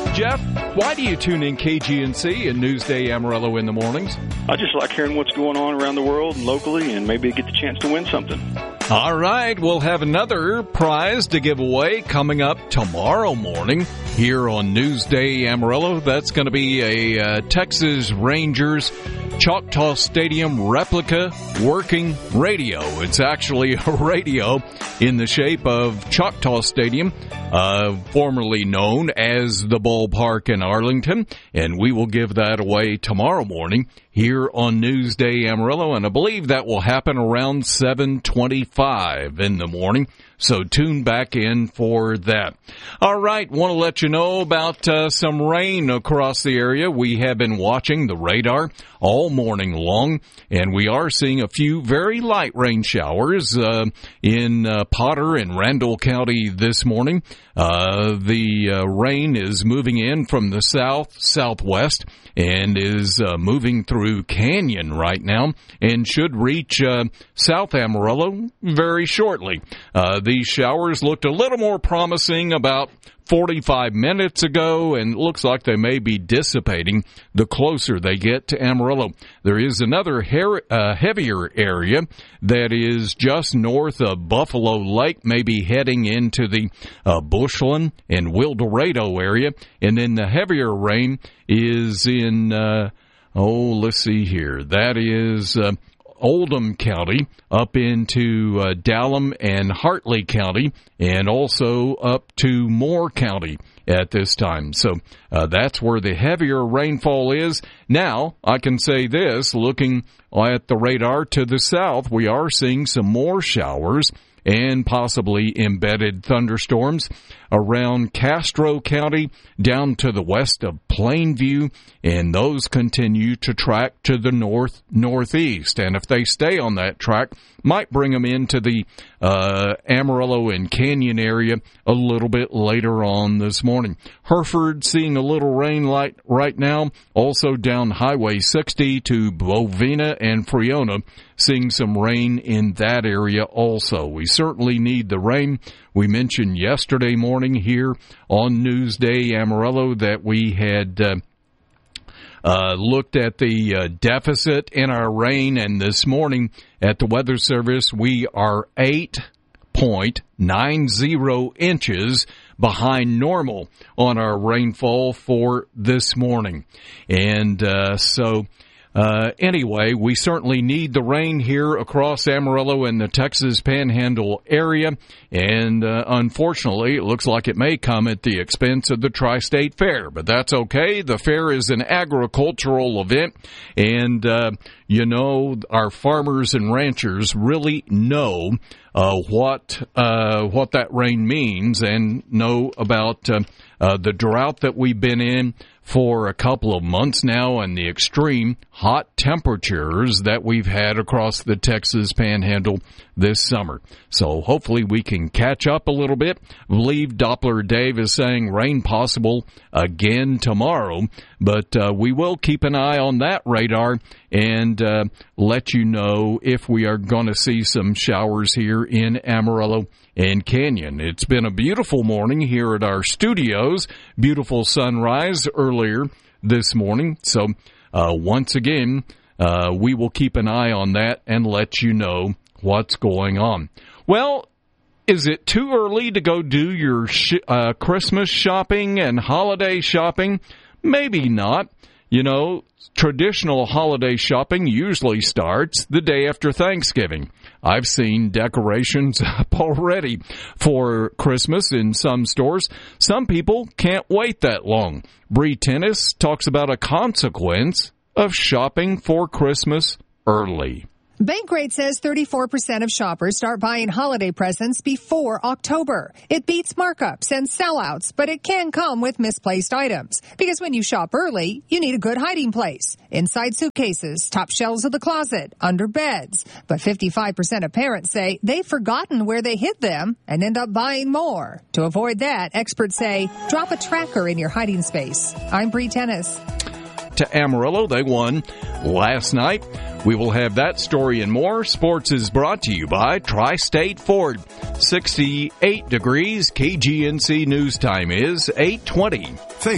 Jeff, why do you tune in KGNC and Newsday Amarillo in the mornings? I just like hearing what's going on around the world and locally, and maybe get the chance to win something. All right, we'll have another prize to give away coming up tomorrow morning here on Newsday Amarillo. That's going to be a Texas Rangers Choctaw Stadium replica working radio. It's actually a radio in the shape of Choctaw Stadium, formerly known as the Ballpark in Arlington, and we will give that away tomorrow morning here on Newsday Amarillo, and I believe that will happen around 7:25 in the morning. So tune back in for that. All right, want to let you know about some rain across the area. We have been watching the radar all morning long, and we are seeing a few very light rain showers in Potter and Randall County this morning. The rain is moving in from the southwest and is moving through Canyon right now and should reach South Amarillo very shortly. These showers looked a little more promising about 45 minutes ago, and it looks like they may be dissipating the closer they get to Amarillo. There is another heavier area that is just north of Buffalo Lake, maybe heading into the Bushland and Wildorado area, and then the heavier rain is in, let's see here, that is Oldham County up into Dallam and Hartley County, and also up to Moore County at this time. So that's where the heavier rainfall is. Now, I can say this, looking at the radar to the south, we are seeing some more showers and possibly embedded thunderstorms around Castro County down to the west of Plainview, and those continue to track to the northeast. And if they stay on that track, might bring them into the Amarillo and Canyon area a little bit later on this morning. Hereford seeing a little rain right now, also down Highway 60 to Bovina and Friona, seeing some rain in that area also. We certainly need the rain. We mentioned yesterday morning here on Newsday Amarillo that we had looked at the deficit in our rain, and this morning at the Weather Service we are 8.90 inches behind normal on our rainfall for this morning. And anyway, we certainly need the rain here across Amarillo and the Texas Panhandle area, and unfortunately, it looks like it may come at the expense of the Tri-State Fair, but that's okay. The fair is an agricultural event, and our farmers and ranchers really know what that rain means, and know about the drought that we've been in for a couple of months now, and the extreme hot temperatures that we've had across the Texas Panhandle this summer. So hopefully we can catch up a little bit. I believe Doppler Dave is saying rain possible again tomorrow, but we will keep an eye on that radar and let you know if we are going to see some showers here in Amarillo and Canyon. It's been a beautiful morning here at our studios. Beautiful sunrise earlier this morning. So once again, we will keep an eye on that and let you know what's going on. Well, is it too early to go do your Christmas shopping and holiday shopping? Maybe not. Traditional holiday shopping usually starts the day after Thanksgiving. I've seen decorations up already for Christmas in some stores. Some people can't wait that long. Bree Tennis talks about a consequence of shopping for Christmas early. Bankrate says 34% of shoppers start buying holiday presents before October. It beats markups and sellouts, but it can come with misplaced items. Because when you shop early, you need a good hiding place. Inside suitcases, top shelves of the closet, under beds. But 55% of parents say they've forgotten where they hid them and end up buying more. To avoid that, experts say drop a tracker in your hiding space. I'm Bree Tennis. To Amarillo, they won last night. We will have that story and more. Sports is brought to you by Tri-State Ford. 68 degrees. KGNC news time is 8:20.